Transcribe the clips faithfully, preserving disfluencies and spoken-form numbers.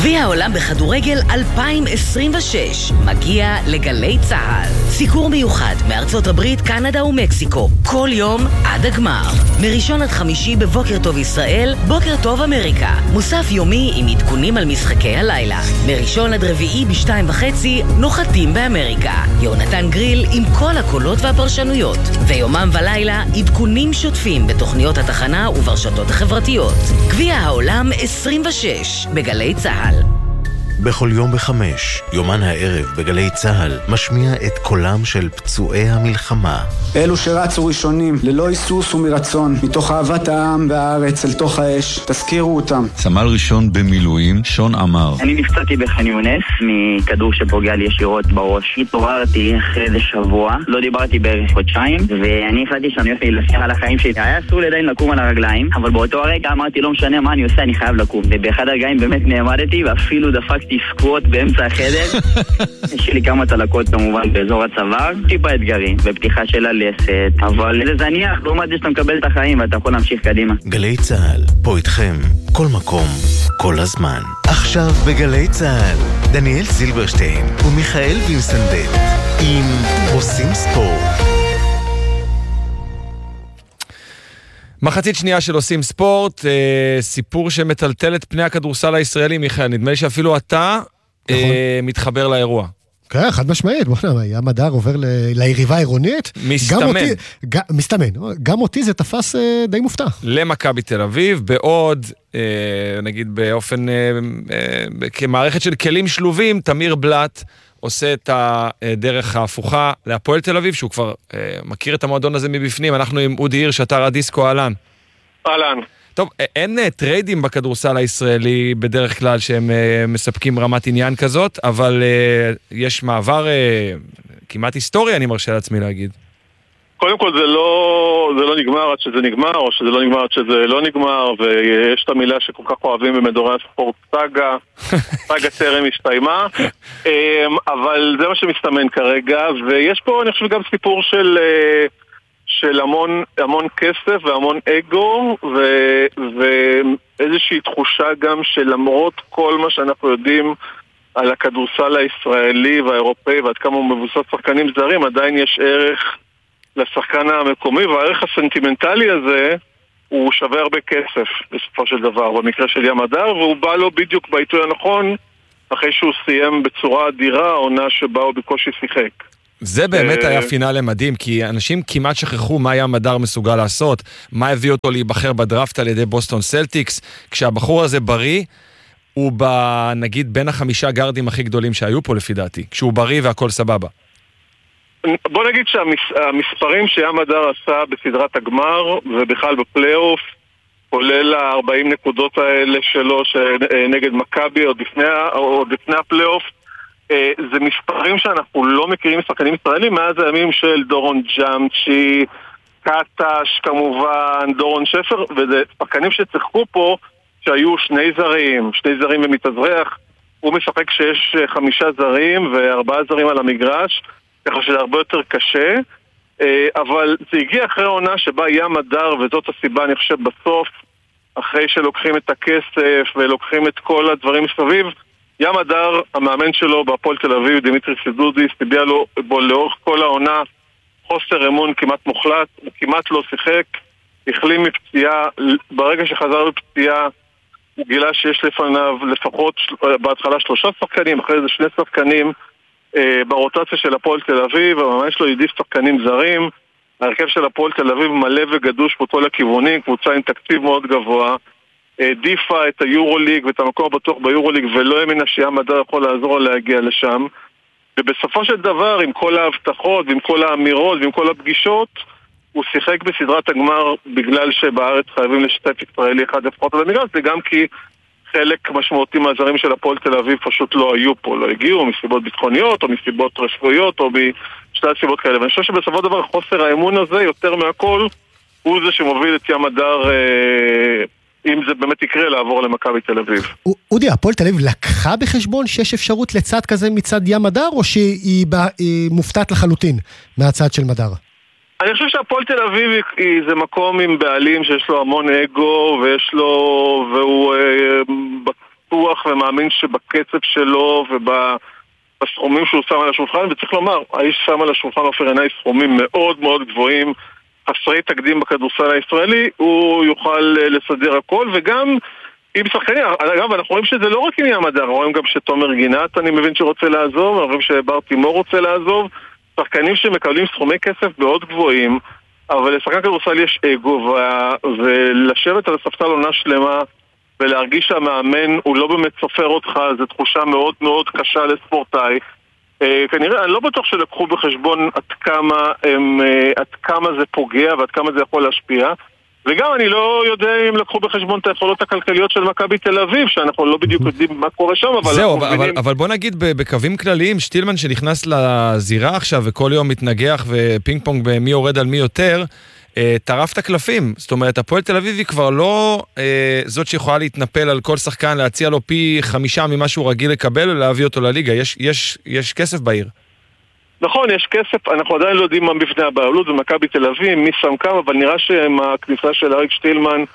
גביע העולם בכדורגל אלפיים עשרים ושש מגיע לגלי צהל. סיקור מיוחד מארצות הברית, קנדה ומקסיקו, כל יום עד הגמר. מראשון עד חמישי בבוקר טוב ישראל, בוקר טוב אמריקה. מוסף יומי עם עדכונים על משחקי הלילה. מראשון עד רביעי בשתיים וחצי, נוחתים באמריקה. יונתן גריל עם כל הקולות והפרשנויות. ויומם ולילה, עדכונים שוטפים בתוכניות התחנה וברשתות החברתיות. גביע העולם עשרים ושש בגלי צהל. בכל יום בחמש, יומן הערב בגלי צהל משמיע את קולם של פצועי המלחמה. אלו שרצו ראשונים, ללא היסוס ומרצון, מתוך אהבת העם והארץ אל תוך האש, תזכירו אותם. סמל ראשון במילואים, שון אמר. אני נפצעתי בח'אן יונס מכדור שפוגע לי ישירות בראש. התעוררתי אחרי איזה שבוע, לא דיברתי בערך חודשיים, ואני החלטתי שאני הולך להילחם על החיים שלי. היה אסור לי עדיין לקום על הרגליים, אבל באותו הרגע אמרתי לא משנה מה אני עושה, אני חייב לקום. ובאחד הרגעים באמת נעמדתי ואפילו דפקתי סקווט באמצע החדר. יש לי כמה צלקות כמובן באזור הצוואר, טיפה אתגרים בפתיחה של הלסת, אבל זה זניח, לעומת זה שאתה מקבל את החיים ואתה יכול להמשיך קדימה. גלי צהל, פה איתכם, כל מקום, כל הזמן. עכשיו בגלי צהל, דניאל זילברשטיין ומיכאל וינסנדט עם עושים ספורט. מחצית שנייה של עושים ספורט, אה, סיפור שמטלטל את פני הכדורסל הישראלי, מיכאל, נדמה לי שאפילו אתה אה, מתחבר לאירוע. כן, חד משמעית, ים הדר עובר ליריבה העירונית. מסתמן. מסתמן, גם אותי זה תפס די מופתע. למכבי תל אביב, בעוד, נגיד באופן, כמערכת של כלים שלובים, תמיר בלט עושה את הדרך ההפוכה להפועל תל אביב, שהוא כבר מכיר את המועדון הזה מבפנים. אנחנו עם אודי הירש, אתר הדיסקו, אהלן. אהלן. טוב, אין טריידים בכדורסל הישראלי בדרך כלל שהם מספקים רמת עניין כזאת, אבל יש מעבר כמעט היסטורי, אני מרשה לעצמי להגיד. קודם כל זה לא, זה לא נגמר עד שזה נגמר, או שזה לא נגמר עד שזה לא נגמר, ויש את המילה שכל כך אוהבים במדורי הספורט, סאגה, סאגה טרם הסתיימה, אבל זה מה שמסתמן כרגע, ויש פה אני חושב גם סיפור של... של המון, המון כסף והמון אגו ו, ואיזושהי תחושה גם שלמרות כל מה שאנחנו יודעים על הכדורסל הישראלי והאירופאי ועד כמה הוא מבוסס שחקנים זרים, עדיין יש ערך לשחקן המקומי, והערך הסנטימנטלי הזה הוא שווה הרבה כסף בסופו של דבר, במקרה של ים הדר, והוא בא לו בדיוק בעיתוי הנכון אחרי שהוא סיים בצורה אדירה עונה שבה הוא בקושי שיחק. זה באמת היה פינאלי מדהים, כי אנשים כמעט שכחו מה ים הדר מסוגל לעשות, מה הביא אותו להיבחר בדראפט על ידי בוסטון סלטיקס, כשהבחור הזה בריא, הוא נגיד בין החמישה גארדים הכי גדולים שהיו פה לפי דעתי, כשהוא בריא והכל סבבה. בוא נגיד שהמספרים שים הדר עשה בסדרת הגמר, ובכלל בפלייאוף, כולל ה-ארבעים נקודות האלה שלו נגד מכבי עוד לפני הפלייאוף, זה מספרים שאנחנו לא מכירים שחקנים ישראלים מאז הימים של דורון ג'אמצ'י, קטש כמובן, דורון שפר, וזה שחקנים שצחקו פה שהיו שני זרים, שני זרים ומתאזרח. הוא משחק שיש חמישה זרים וארבעה זרים על המגרש, ככה שזה הרבה יותר קשה, אבל זה הגיע אחרי העונה שבה ים הדר, וזאת הסיבה אני חושב בסוף, אחרי שלוקחים את הכסף ולוקחים את כל הדברים מסביב, ים הדר, המאמן שלו בהפועל תל אביב, דמיטרי סידודיס, הביע לו בו לאורך כל העונה חוסר אמון כמעט מוחלט, הוא כמעט לא שיחק, החלים מפציעה, ברגע שחזר לפציעה הוא גילה שיש לפניו לפחות בהתחלה שלושה שחקנים, אחרי זה שני שחקנים אה, ברוטציה של הפועל תל אביב, המאמן שלו העדיף שחקנים זרים, ההרכב של הפועל תל אביב מלא וגדוש בכל הכיוונים, קבוצה עם תקציב מאוד גבוה, העדיפה את היורוליג ואת המקום הבטוח ביורוליג ולא האמינה שים הדר יכול לעזור להגיע לשם, ובסופו של דבר עם כל ההבטחות ועם כל האמירות ועם כל הפגישות הוא שיחק בסדרת הגמר בגלל שבארץ חייבים לשתף ישראלי אחד לפחות על המגרש, וגם כי חלק משמעותי מהזרים של הפועל תל אביב פשוט לא היו פה, לא הגיעו מסיבות ביטחוניות או מסיבות רפואיות או בשתי סיבות כאלה, ואני חושב שבסופו של דבר חוסר האמון הזה יותר מהכל הוא זה שמוביל את ים הדר אה, אם זה באמת יקרה, לעבור למכבי תל אביב. אודי, הפועל תל אביב לקחה בחשבון שיש אפשרות לצד כזה מצד ים הדר, או שהיא מופתעת לחלוטין מהצד של מדר? אני חושב שהפועל תל אביב זה מקום עם בעלים שיש לו המון אגו, ויש לו, והוא בטוח ומאמין שבקצב שלו ובסכומים שהוא שם על השולחן, וצריך לומר, האיש שם על השולחן אופר עיני סכומים מאוד מאוד גבוהים, חסרי תקדים בכדורסל הישראלי, הוא יוכל לסדר הכל, וגם עם שחקנים, אגב, אנחנו רואים שזה לא רק עניין המדר, רואים גם שתומר גינת, אני מבין שרוצה לעזוב, רואים שבר תימור רוצה לעזוב, שחקנים שמקבלים סכומי כסף מאוד גבוהים, אבל לשחקן כדורסל יש אגו, ולשבת על הספסל עונה שלמה, ולהרגיש שהמאמן הוא לא באמת סופר אותך, זו תחושה מאוד מאוד קשה לספורטאי. כנראה, אני לא בטוח שלקחו בחשבון עד כמה, הם, עד כמה זה פוגע ועד כמה זה יכול להשפיע, וגם אני לא יודע אם לקחו בחשבון את היכולות הכלכליות של מכבי תל אביב, שאנחנו לא בדיוק יודעים מה קורה שם, אבל... זהו, אבל, מבינים... אבל בוא נגיד בקווים כלליים, שטילמן שנכנס לזירה עכשיו וכל יום מתנגח ופינג פונג במי יורד על מי יותר, טרף את הקלפים. זאת אומרת, הפועל תל אביב היא כבר לא אה, זאת שיכולה להתנפל על כל שחקן, להציע לו פי חמישה ממה שהוא רגיל לקבל ולהביא אותו לליגה. יש, יש, יש כסף בעיר. נכון, יש כסף, אנחנו עדיין לא יודעים מה בפני הבעלות ומכבי תל אביב, מי שם כמה, אבל נראה שהכניסה של אריק שטילמן,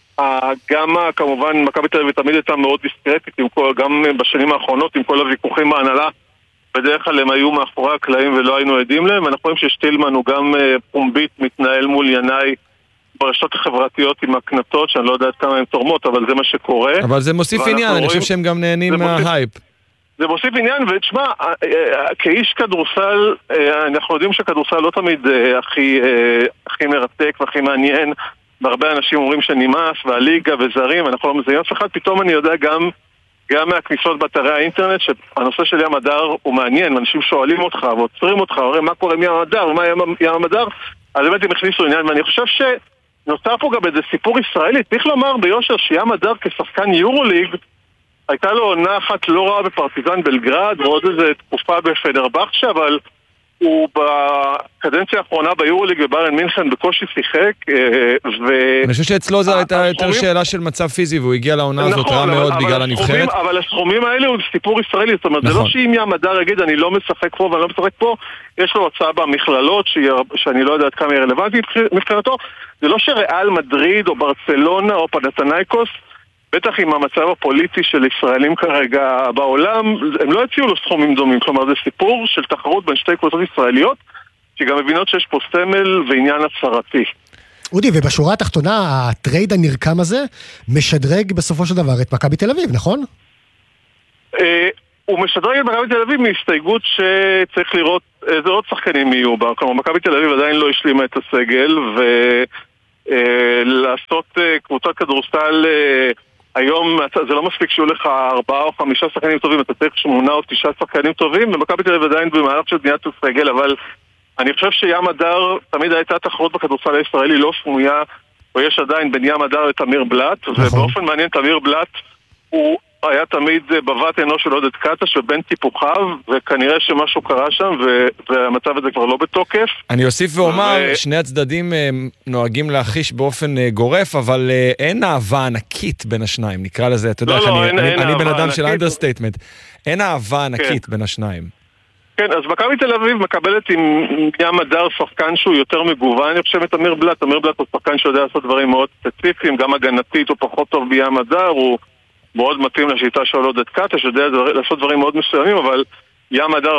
גם כמובן מכבי תל אביב תמיד הייתה מאוד דיסקרטית, גם בשנים האחרונות עם כל הוויכוחים בהנהלה, בדרך כלל הם היו מאחורי הקלעים ולא היינו עדים להם, ואנחנו רואים ששטילמן הוא גם פומבית מתנהל מול ינאי ברשתות החברתיות עם הקנטות, שאני לא יודעת כמה הן תורמות, אבל זה מה שקורה. אבל זה מוסיף עניין, אני חושב שהם גם נהנים מההייפ. זה מוסיף עניין, ותשמע, כאיש כדורסל, אנחנו יודעים שכדורסל לא תמיד הכי, הכי מרתק והכי מעניין, והרבה אנשים אומרים שנמאס, והליגה וזרים, אנחנו לא מזהים אף אחד, פתאום אני יודע גם, גם מהכניסות באתרי האינטרנט, שהנושא של ים הדר הוא מעניין, אנשים שואלים אותך ועוצרים אותך, אומרים מה קורה עם ים הדר ומה ים הדר, אז באמת הם הכניסו עניין, ואני חושב שנוצר פה גם איזה סיפור ישראלי, צריך לומר ביושר שים הדר כשחקן יורוליג, הייתה לו עונה אחת לא רעה בפרטיזן בלגרד, ועוד איזו תקופה בפנרבחצ'ה, אבל הוא בקדנציה האחרונה ביורוליג בביירן מינכן בקושי שיחק, ו... אני חושב שאצלו זו הייתה יותר שאלה של מצב פיזי, והוא הגיע לעונה הזאת רע מאוד בגלל הנבחרת. אבל הסכומים האלה הוא סיפור ישראלי, זאת אומרת, זה לא שאם ים הדר יגיד, אני לא משחק פה ואני לא משחק פה, יש לו הצעה במכללות, שאני לא יודעת כמה היא רלוונטית מבחינתו, זה לא שריאל מדריד או ברצלונה או פנתנייקוס, בטח עם המצב הפוליטי של ישראלים כרגע בעולם, הם לא הציעו לו סכומים דומים, כלומר זה סיפור של תחרות בין שתי קבוצות ישראליות, שגם מבינות שיש פה סמל ועניין הצהרתי. אודי, ובשורה התחתונה, הטרייד הנרקם הזה משדרג בסופו של דבר את מכבי תל אביב, נכון? הוא משדרג את מכבי תל אביב מהסתייגות שצריך לראות איזה עוד שחקנים יהיו בה, כלומר מכבי תל אביב עדיין לא השלימה את הסגל, ולעשות קבוצת כדורסל היום זה לא מספיק שיהיו לך ארבעה או חמישה שחקנים טובים, אתה צריך שמונה או תשעה שחקנים טובים, ומכבי תל אביב עדיין במהלך של בניית הסגל, אבל אני חושב שים הדר תמיד הייתה תחרות בכדורסל הישראלי לא סמויה, או יש עדיין בין ים הדר לתמיר בלט, ובאופן מעניין תמיר בלט הוא היה תמיד בבת עינו של עודד קטש ובין טיפוחיו, וכנראה שמשהו קרה שם, והמצב הזה כבר לא בתוקף. אני אוסיף ואומר, שני הצדדים נוהגים להחיש באופן גורף, אבל אין אהבה ענקית בין השניים, נקרא לזה, אתה יודע, אני בן אדם של אנדרסטייטמנט, אין אהבה ענקית בין השניים. כן, אז מכבי תל אביב מקבלת עם ים הדר שחקן שהוא יותר מגוון, אני חושב את אמיר בלט, אמיר בלט הוא שחקן שיודע לעשות דברים מאוד ספציפיים, גם הגנתית הוא פחות טוב בים הדר, הוא מאוד מתאים לשיטה של עודד קטש, יודע לעשות דברים מאוד מסוימים, אבל ים הדר